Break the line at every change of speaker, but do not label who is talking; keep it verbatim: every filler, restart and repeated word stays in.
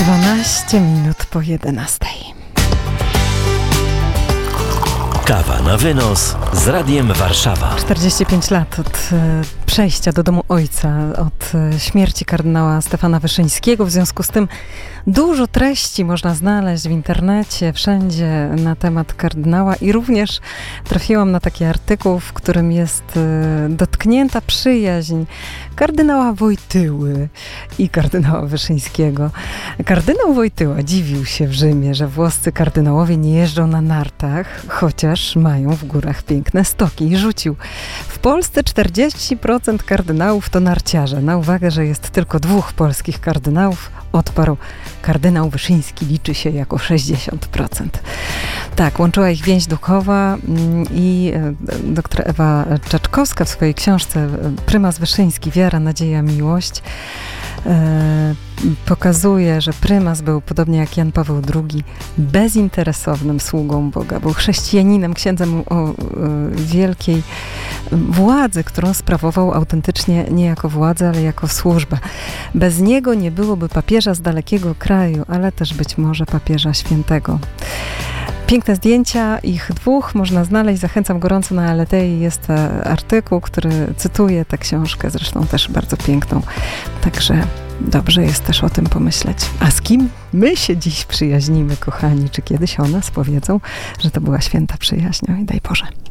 dwanaście minut po jedenastej.
Kawa na wynos z Radiem Warszawa.
czterdzieści pięć lat od e, przejścia do domu ojca, od e, śmierci kardynała Stefana Wyszyńskiego. W związku z tym dużo treści można znaleźć w internecie, wszędzie na temat kardynała i również trafiłam na taki artykuł, w którym jest e, dotknięta przyjaźń kardynała Wojtyły i kardynała Wyszyńskiego. Kardynał Wojtyła dziwił się w Rzymie, że włoscy kardynałowie nie jeżdżą na nartach, chociaż mają w górach piękne stoki, i rzucił: w Polsce czterdzieści procent kardynałów to narciarze. Na uwagę, że jest tylko dwóch polskich kardynałów, odparł: kardynał Wyszyński liczy się jako sześćdziesiąt procent. Tak, łączyła ich więź duchowa i doktor Ewa Czaczkowska w swojej książce Prymas Wyszyński, Wiara, nadzieja, miłość pokazuje, że prymas był, podobnie jak Jan Paweł drugi, bezinteresownym sługą Boga. Był chrześcijaninem, księdzem o wielkiej władzy, którą sprawował autentycznie nie jako władzę, ale jako służbę. Bez niego nie byłoby papieża z dalekiego kraju, ale też być może papieża świętego. Piękne zdjęcia ich dwóch można znaleźć. Zachęcam gorąco. Na Aletei jest artykuł, który cytuje tę książkę, zresztą też bardzo piękną. Także dobrze jest też o tym pomyśleć. A z kim my się dziś przyjaźnimy, kochani? Czy kiedyś o nas powiedzą, że to była święta przyjaźń? Oj, daj Boże.